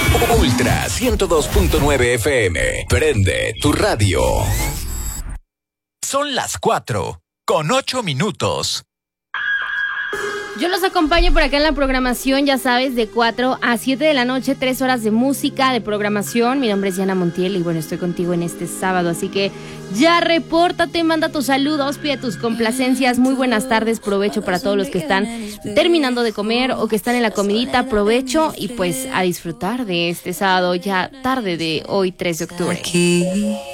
Ultra 102.9 FM. Prende tu radio. Son las 4:08. Yo los acompaño por acá en la programación, ya sabes, de 4 a 7 de la noche, 3 horas de música, de programación. Mi nombre es Diana Montiel y bueno, estoy contigo en este sábado, así que ya repórtate, manda tus saludos, pide tus complacencias. Muy buenas tardes, provecho para todos los que están terminando de comer o que están en la comidita, provecho y pues a disfrutar de este sábado ya tarde de hoy, 3 de octubre. Aquí